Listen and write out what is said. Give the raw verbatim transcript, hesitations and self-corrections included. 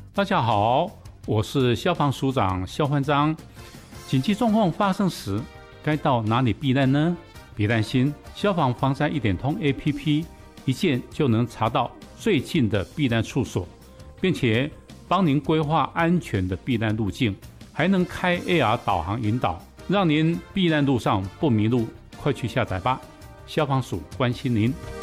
大家好，我是消防署长肖焕章。紧急状况发生时，该到哪里避难呢？别担心，消防防灾一点通 A P P 一键就能查到最近的避难处所，并且帮您规划安全的避难路径，还能开 A R 导航引导，让您避难路上不迷路。快去下载吧，消防署关心您。